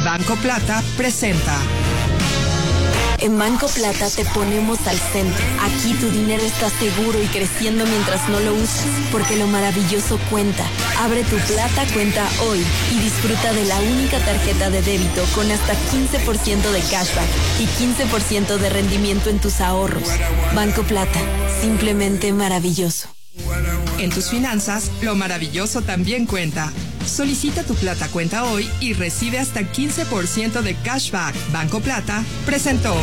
Banco Plata presenta. En Banco Plata te ponemos al centro. Aquí tu dinero está seguro y creciendo mientras no lo usas, porque lo maravilloso cuenta. Abre tu Plata cuenta hoy y disfruta de la única tarjeta de débito con hasta 15% de cashback y 15% de rendimiento en tus ahorros. Banco Plata, simplemente maravilloso. En tus finanzas, lo maravilloso también cuenta. Solicita tu Plata cuenta hoy y recibe hasta 15% de cashback. Banco Plata presentó.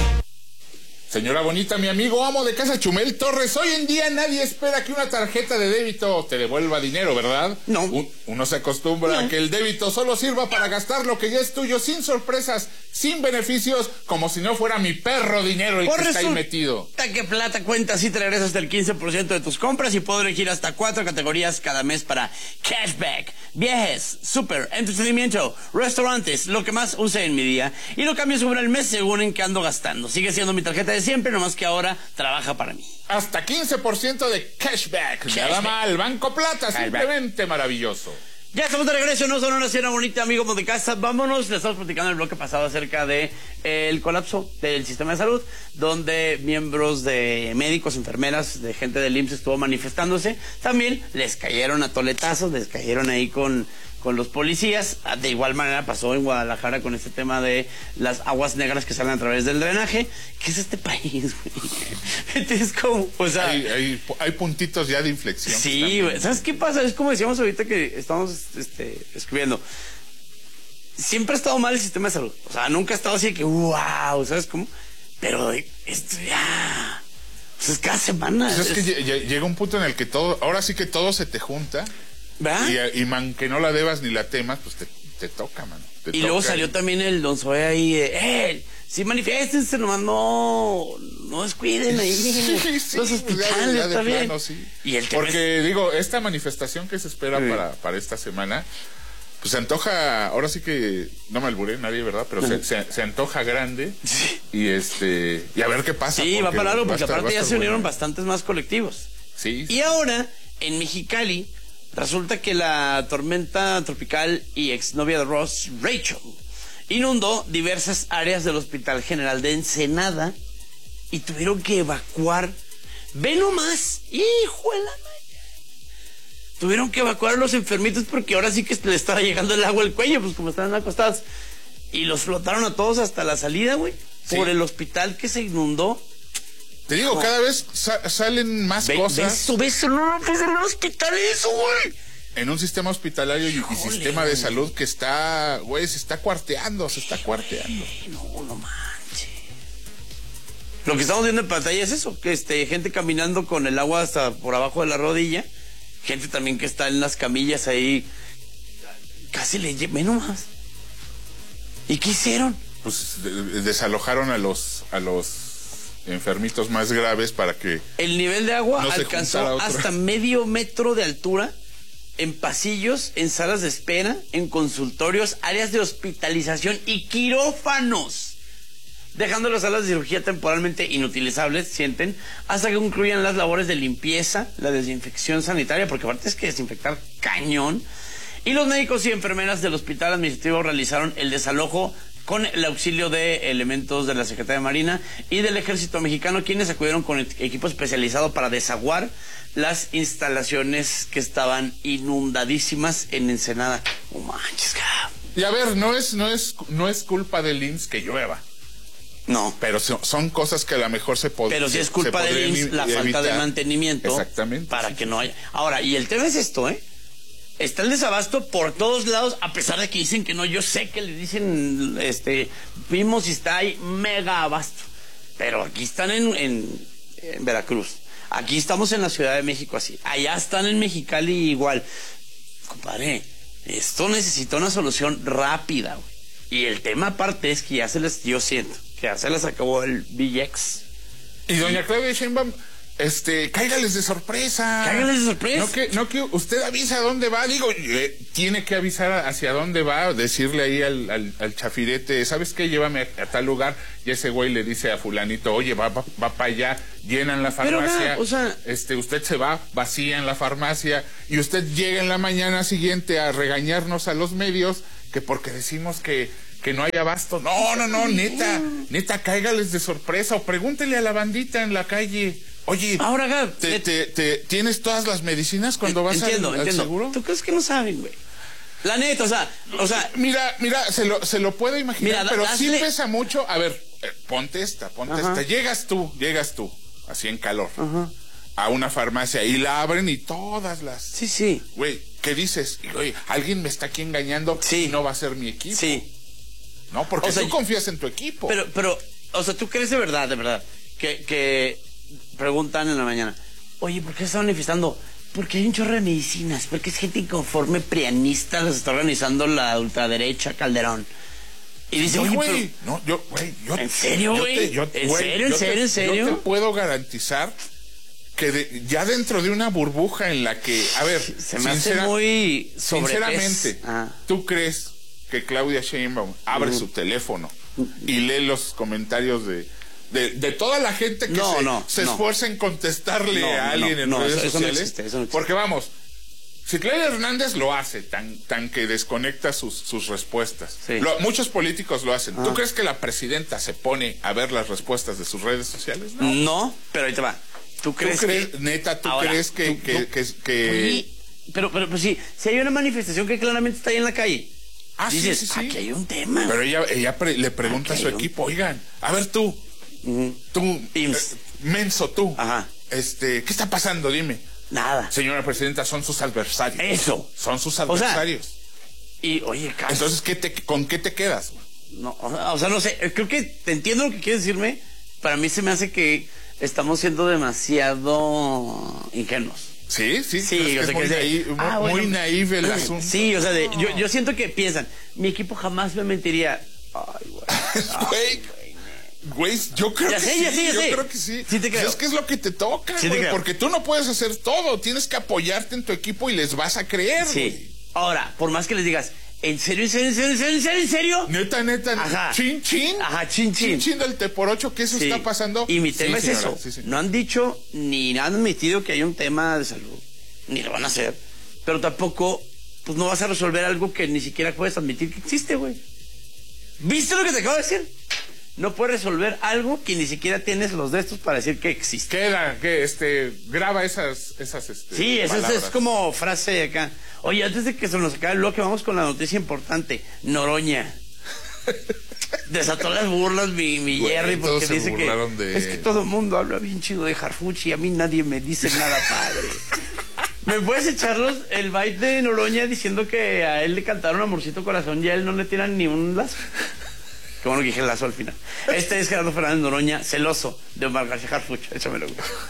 Señora bonita, mi amigo amo de casa Chumel Torres, hoy en día nadie espera que una tarjeta de débito te devuelva dinero, ¿verdad? No. Uno se acostumbra a que el débito solo sirva para gastar lo que ya es tuyo, sin sorpresas, sin beneficios, como si no fuera mi perro dinero el que está ahí metido. Que Plata cuenta sí te regresa hasta el 15% de tus compras y puedo elegir hasta 4 categorías cada mes para cashback, viajes, súper, entretenimiento, restaurantes, lo que más use en mi día. Y lo cambio sobre el mes según en qué ando gastando. Sigue siendo mi tarjeta de siempre, nomás que ahora trabaja para mí. Hasta 15% de cashback. Nada mal, Banco Plata, simplemente maravilloso. Ya estamos de regreso, no son una cena bonita, amigos de casa. Vámonos, les estamos platicando en el bloque pasado acerca de el colapso del sistema de salud, donde miembros de médicos, enfermeras, de gente del IMSS estuvo manifestándose. También les cayeron a toletazos, les cayeron ahí con los policías. De igual manera pasó en Guadalajara con este tema de las aguas negras que salen a través del drenaje. ¿Qué es este país, güey? Es como, o sea... Hay puntitos ya de inflexión. Sí, güey. ¿Sabes qué pasa? Es como decíamos ahorita que estamos escribiendo. Siempre ha estado mal el sistema de salud. O sea, nunca ha estado así de que, wow, ¿sabes cómo? Pero esto ya... Pues es cada semana. Pues es que llega un punto en el que todo... Ahora sí que todo se te junta. ¿Verdad? Y man, que no la debas ni la temas, pues te toca, mano. Luego salió también el Don Zoé ahí, sí manifiéstense, nomás no descuiden ahí. Sí, los hospitales, ya está bien. Plano, sí. Y el porque, digo, esta manifestación que se espera para esta semana, pues se antoja, ahora sí que, no me alburé nadie, ¿verdad? Pero se antoja grande. Sí. Y a ver qué pasa. Sí, va para largo, porque aparte ya se unieron bastantes más colectivos. Sí. Y ahora, en Mexicali, resulta que la tormenta tropical y exnovia de Ross, Rachel, inundó diversas áreas del Hospital General de Ensenada y tuvieron que evacuar. ¡Ve nomás! ¡Hijo de la madre! Tuvieron que evacuar a los enfermitos porque ahora sí que le estaba llegando el agua al cuello, pues como estaban acostados. Y los flotaron a todos hasta la salida, güey, por el hospital que se inundó. Te digo, cada vez salen más cosas. Beso, no, pues en un hospital eso, güey. En un sistema hospitalario y sistema de salud que está, güey, se está cuarteando. No manches. Lo que estamos viendo en pantalla es eso, que gente caminando con el agua hasta por abajo de la rodilla, gente también que está en las camillas ahí, casi le llevan nomás. ¿Y qué hicieron? Pues desalojaron a los enfermitos más graves para que el nivel de agua alcanzó hasta medio metro de altura en pasillos, en salas de espera, en consultorios, áreas de hospitalización y quirófanos, dejando las salas de cirugía temporalmente inutilizables, sienten, hasta que concluyan las labores de limpieza, la desinfección sanitaria, porque aparte es que desinfectar cañón. Y los médicos y enfermeras del hospital administrativo realizaron el desalojo con el auxilio de elementos de la Secretaría de Marina y del Ejército Mexicano, quienes acudieron con equipo especializado para desaguar las instalaciones que estaban inundadísimas en Ensenada. ¡Oh, manches, cabrón! Y a ver, no es culpa del IMSS que llueva. No. Pero son cosas que a lo mejor se podrían. Pero sí es culpa del IMSS la falta de mantenimiento. Exactamente. Para que no haya. Ahora, y el tema es esto, está el desabasto por todos lados, a pesar de que dicen que no. Yo sé que le dicen, vimos y está ahí mega abasto. Pero aquí están en Veracruz. Aquí estamos en la Ciudad de México así. Allá están en Mexicali igual. Compadre, esto necesita una solución rápida, güey. Y el tema aparte es que yo siento que ya se les acabó el BX. Y doña Claudia Sheinbaum, cáigales de sorpresa. Cáigales de sorpresa. No que usted avisa a dónde va. Digo, tiene que avisar hacia dónde va, decirle ahí al chafirete, ¿sabes qué? Llévame a tal lugar. Y ese güey le dice a fulanito, oye, va para allá, llenan la farmacia. Pero, o sea, usted se va, vacía en la farmacia, y usted llega en la mañana siguiente a regañarnos a los medios, que porque decimos que que no hay abasto. No, neta, cáigales de sorpresa o pregúntele a la bandita en la calle. Oye, ahora, ¿tienes todas las medicinas cuando vas al seguro? ¿Tú crees que no saben, güey? La neta, o sea... Mira, se lo puedo imaginar, pero sí pesa mucho. A ver, ponte esta. Llegas tú, así en calor, a una farmacia y la abren y todas las... Sí. Güey, ¿qué dices? Oye, alguien me está aquí engañando y no va a ser mi equipo. Sí. No, porque tú confías en tu equipo. Pero, o sea, ¿tú crees de verdad, que preguntan en la mañana, oye, ¿por qué se está manifestando? Porque hay un chorro de medicinas, porque es gente inconforme prianista, los está organizando la ultraderecha Calderón. Y dice, oye, güey, ¿en serio, güey? ¿En serio? Yo te puedo garantizar que ya dentro de una burbuja en la que, a ver, se me hace muy sinceramente, ¿tú crees que Claudia Sheinbaum abre su teléfono y lee los comentarios de toda la gente que se esfuerza en contestarle a alguien en redes sociales? No existe. Porque vamos, si Claudia Hernández lo hace tan que desconecta sus respuestas, muchos políticos lo hacen. ¿Tú crees que la presidenta se pone a ver las respuestas de sus redes sociales? No, pero ahí te va. ¿Tú crees que... Neta, ¿tú crees que... Pero pues sí, si hay una manifestación que claramente está ahí en la calle, dices, sí. Aquí hay un tema. Pero ella le pregunta a su equipo, oigan, a ver tú, menso tú, ¿qué está pasando? Dime. Nada. Señora presidenta, son sus adversarios. Eso. Son sus adversarios. Y, oye, Carlos. Entonces, ¿con qué te quedas? No, o sea, no sé, creo que te entiendo lo que quieres decirme. Para mí se me hace que estamos siendo demasiado ingenuos. Sí, o sea, muy naive el asunto. Sí, o sea, yo siento que piensan, mi equipo jamás me mentiría. Ay, güey, yo creo que sí. Yo creo que sí. Sí te creo. Es que es lo que te toca, güey, porque tú no puedes hacer todo. Tienes que apoyarte en tu equipo y les vas a creer, güey. Ahora, por más que les digas, ¿en serio? Neta. Ajá. Chin. Ajá, chin. Chin del T por 8, que eso está pasando. Y mi tema es eso. Sí. No han dicho ni han admitido que hay un tema de salud. Ni lo van a hacer. Pero tampoco, pues no vas a resolver algo que ni siquiera puedes admitir que existe, güey. ¿Viste lo que te acabo de decir? No puedes resolver algo que ni siquiera tienes los de estos para decir que existe. Graba esas sí, eso es como frase acá. Oye, antes de que se nos acabe el bloque, vamos con la noticia importante. Noroña. Desató las burlas mi Jerry, porque dice que es que todo el mundo habla bien chido de Harfuch y a mí nadie me dice nada padre. ¿Me puedes echarlos el byte de Noroña diciendo que a él le cantaron Amorcito Corazón y a él no le tiran ni un lazo? Qué bueno que dije el lazo al final. Este es Gerardo Fernández Noroña, celoso de Omar García Harfuch. Échamelo.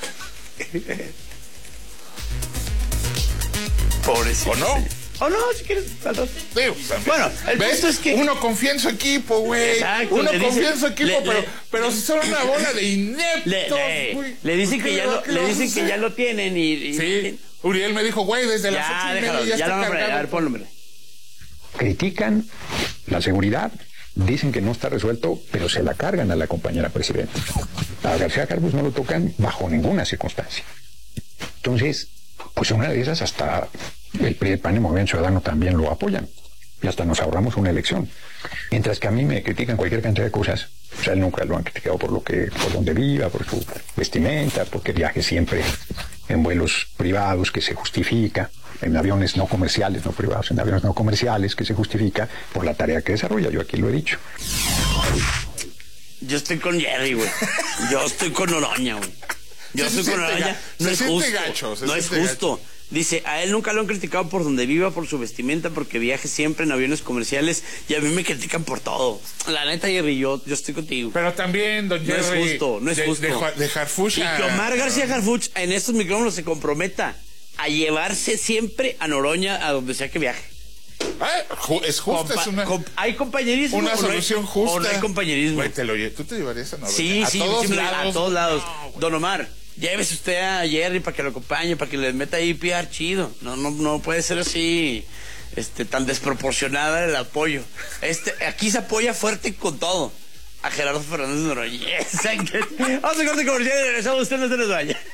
Pobrecito. ¿O no? O no, si quieres. Bueno, el punto es que uno confía en su equipo, güey. Exacto. Uno confía en su equipo, pero si son una bola de ineptos, le dicen que ya lo tienen y sí. Uriel me dijo, güey, desde las 8:30 ya está cargado. A ver, ponlo. Critican la seguridad, dicen que no está resuelto, pero se la cargan a la compañera presidenta. A García Harfuch no lo tocan bajo ninguna circunstancia. Entonces, pues una de esas hasta el PRI, el PAN y el Movimiento Ciudadano también lo apoyan. Y hasta nos ahorramos una elección. Mientras que a mí me critican cualquier cantidad de cosas, o sea, él nunca lo han criticado por donde viva, por su vestimenta, porque viaje siempre en vuelos privados, que se justifica, en aviones no comerciales, no privados, en aviones no comerciales, que se justifica por la tarea que desarrolla. Yo aquí lo he dicho. Yo estoy con Jerry, güey. Yo estoy con Noroña, güey. Yo estoy con Noroña. No es justo. No es justo. Dice, a él nunca lo han criticado por donde viva, por su vestimenta, porque viaje siempre en aviones comerciales, y a mí me critican por todo. La neta, Jerry, yo estoy contigo. Pero también, don Jerry, no es justo. De Harfuch. Y que Omar García Harfuch en estos micrófonos se comprometa a llevarse siempre a Noroña a donde sea que viaje. Es justo, ¿hay compañerismo? Una solución justa. ¿O no hay compañerismo? Güey, ¿tú te llevarías a Noroña? Sí, a todos lados. Don Omar, llévese usted a Jerry para que lo acompañe, para que le meta ahí PR chido. No puede ser así, tan desproporcionada el apoyo. Aquí se apoya fuerte con todo a Gerardo Fernández Noroña. Vamos a corte comercial y regresamos. Usted no se nos vaya.